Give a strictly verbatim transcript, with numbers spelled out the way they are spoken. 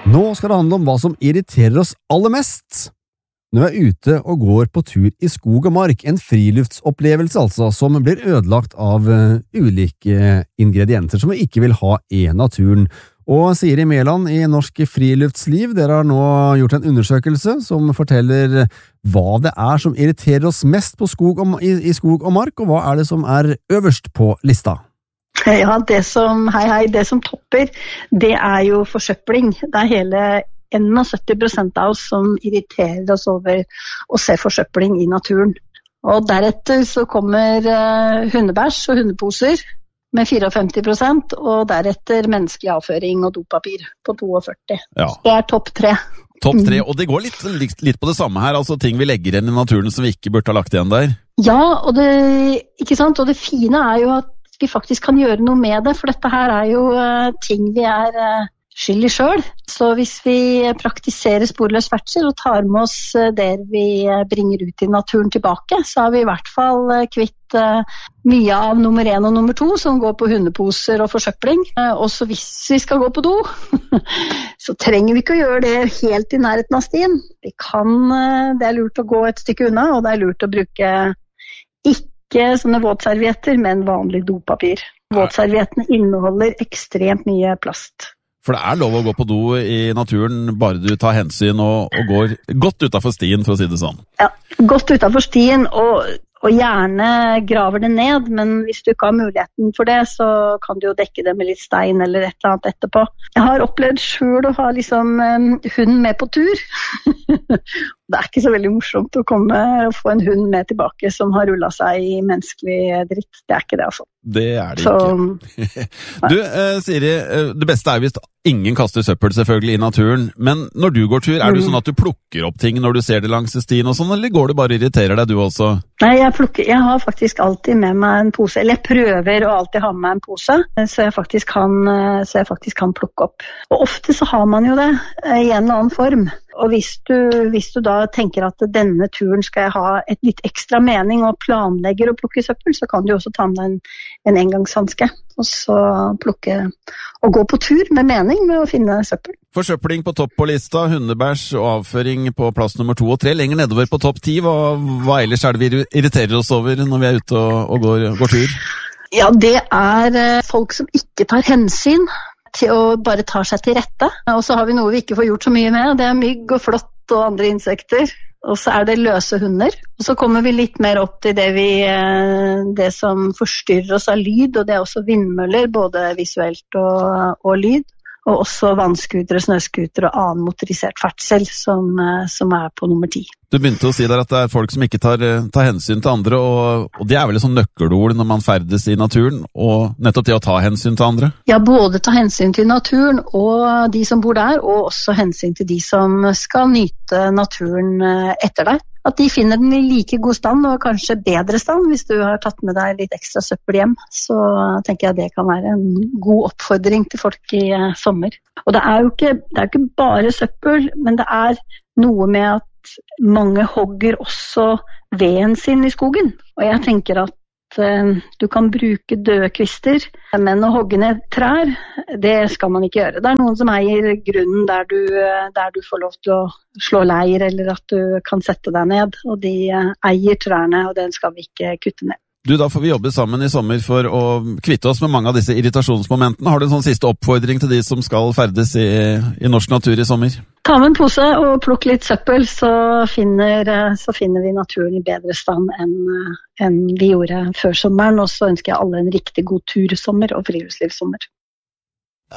Nå skal det handle om hva som irriterer oss aller mest. Når jeg er ute og går på tur i skog og mark, en friluftsopplevelse altså, som blir ødelagt av uh, ulike ingredienser som vi ikke vil ha i naturen. Og Siri Mæland i Norsk Friluftsliv, dere har nå gjort en undersøkelse som forteller hva det er som irriterer oss mest på skog og, i, i skog og mark, og hva er det som er øverst på lista? Ja, det som, hei, hei, det som topper, det er jo forsøpling. Det er hele syttién prosent av oss som irriterer oss over å se forsøpling i naturen. Og deretter så kommer uh, hundebæsj og hundeposer med femtifire prosent, og deretter menneskelig avføring og dopapir på førtito. Ja. Det er topp tre. Topp tre, og det går litt, litt, litt på det samme her, altså ting vi legger igjen i naturen som vi ikke burde ha lagt igjen der. Ja, og det, ikke sant? Og det fine er jo at vi faktisk kan gjøre noe med det, for dette her er jo uh, ting vi er uh, skyld i selv. Så hvis vi praktiserer sporløs ferdsel og tar med oss uh, det vi uh, bringer ut i naturen tilbake, så har vi i hvert fall uh, kvitt uh, mye av nummer én og nummer to, som går på hundeposer og forsøpling. Uh, også hvis vi skal gå på do, så trenger vi ikke å gjøre det helt i nærheten av stien. Vi kan, uh, det er lurt å gå et stykke unna, og det er lurt å bruke ikke Ikke sånne våtservietter, men vanlig dopapir. Våtserviettene inneholder ekstremt mye plast. For det er lov å gå på do i naturen, bare du tar hensyn og, og går godt utenfor stien, for å si det sånn. Ja, godt utenfor stien, og, og gjerne graver det ned, men hvis du ikke har muligheten for det, så kan du jo dekke det med litt stein eller et eller annet etterpå. Jeg har opplevd selv å ha liksom um, hunden med på tur. Det er ikke så veldig morsomt å komme og få en hund med tilbake som har rullet seg i menneskelig dritt. Det er ikke det, altså. Det er det så, ikke. Du, eh, Siri, det beste er hvis ingen kaster søppel selvfølgelig i naturen, men når du går tur, er det sånn at du plukker opp ting når du ser det langs stien og sånn, eller går du bare og irriterer deg du også? Nei, jeg, plukker, jeg har faktisk alltid med meg en pose, eller jeg prøver å alltid ha med meg en pose, så jeg faktisk kan, så jeg faktisk kan plukke opp. Og ofte så har man jo det i en eller annen form. Og hvis du, hvis du da tenker at denne turen skal jeg ha et litt ekstra mening og planlegger å plukke søppel, så kan du også ta med en, en engangshandske og så plukke og gå på tur med mening med å finne søppel. Forsøpling på topp på lista, hundebæsj og avføring på plass nummer to og tre. Lenger nedover på topp ti, hva, hva ellers er det vi irriterer oss over når vi er ute og, og går, går tur? Ja, det er folk som ikke tar hensyn til å bare ta seg til rette. Og så har vi noe vi ikke får gjort så mye med, det er mygg og flått og andre insekter. Og så er det løse hunder. Og så kommer vi litt mer opp til det, vi, det som forstyrrer oss av lyd, og det er også vindmøller, både visuelt og, og lyd. Og også vannskuter, snøskuter og annen motorisert ferdsel som, som er på nummer ti. Du begynte å si der at det er folk som ikke tar, tar hensyn til andre, og, og det er vel et sånn nøkkelord når man ferdes i naturen, og nettopp det å ta hensyn til andre? Ja, både ta hensyn til naturen og de som bor der, og også hensyn til de som skal nyte naturen etter deg. At de finner den i like god stand, og kanskje bedre stand hvis du har tatt med deg litt ekstra søppel hjem. Så tenker jeg det kan være en god oppfordring til folk i uh, sommer. Og det er jo ikke, det er ikke bare søppel, men det er noe med at mange hogger også veden sin i skogen. Og jeg tenker at uh, du kan bruke døde kvister, men å hogge ned trær, det skal man ikke gjøre. Det er noen som eier grunnen der du, der du får lov til å slå leir, eller at du kan sette deg ned, og de uh, eier trærne, og den skal vi ikke kutte ned. Du, da får vi jobbe sammen i sommer for å kvitte oss med mange av disse irritasjonsmomentene. Har du en sånn siste oppfordring til de som skal ferdes i, i norsk natur i sommer? Ta med en pose og plukk litt søppel, så finner, så finner vi naturen i bedre stand enn, enn vi gjorde før sommeren. Og så ønsker jeg alle en riktig god tursommer og friluftslivssommer.